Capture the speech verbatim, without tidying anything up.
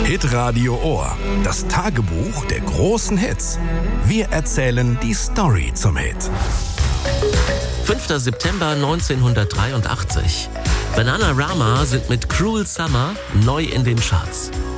Hitradio Ohr, das Tagebuch der großen Hits. Wir erzählen die Story zum Hit. fünfter September neunzehnhundertdreiundachtzig. Bananarama sind mit Cruel Summer neu in den Charts.